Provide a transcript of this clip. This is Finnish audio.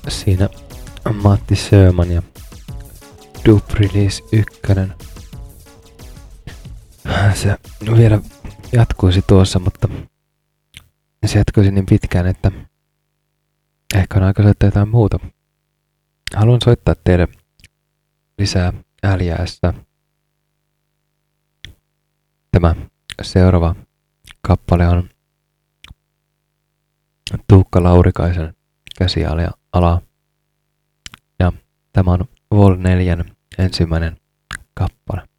siinä Matti Sjöman ja Dub-Release 1. Se vielä jatkuisi tuossa, mutta se jatkuisi niin pitkään, että ehkä on aika soittaa jotain muuta. Haluan soittaa teille lisää LJS. Tämä seuraava kappale on Tuukka Laurikaisen käsiala. Ja tämä on Vol 4 ensimmäinen kappale.